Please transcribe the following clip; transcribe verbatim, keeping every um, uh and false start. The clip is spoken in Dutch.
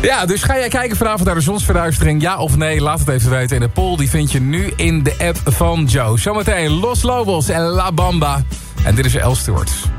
Ja, dus ga jij kijken vanavond naar de zonsverduistering? Ja of nee? Laat het even weten. En de poll die vind je nu in de app van Joe. Zometeen Los Lobos en La Bamba. En dit is El Stewart.